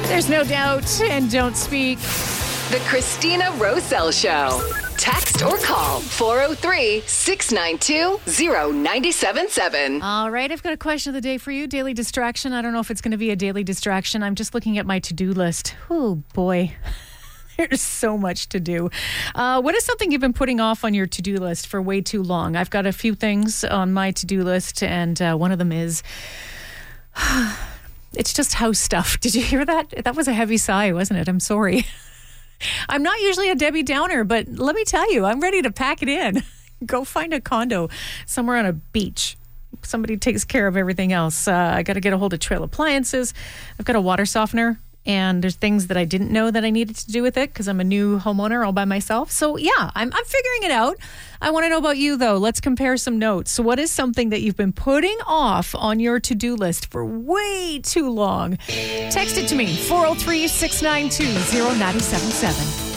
There's no doubt, and don't speak. The Christina Roselle Show. Text or call 403-692-0977. All right, I've got a question of the day for you. Daily distraction. I don't know if it's going to be a daily distraction. I'm just looking at my to-do list. Oh, boy. There's so much to do. What is something you've been putting off on your to-do list for way too long? I've got a few things on my to-do list, and one of them is... it's just house stuff. Did you hear that? That was a heavy sigh, wasn't it? I'm sorry. I'm not usually a Debbie Downer, but let me tell you, I'm ready to pack it in. Go find a condo somewhere on a beach. Somebody takes care of everything else. I got to get a hold of Trail Appliances. I've got a water softener, and there's things that I didn't know that I needed to do with it because I'm a new homeowner all by myself. So yeah, I'm figuring it out. I want to know about you, though. Let's compare some notes. So what is something that you've been putting off on your to-do list for way too long? Text it to me, 403-692-0977.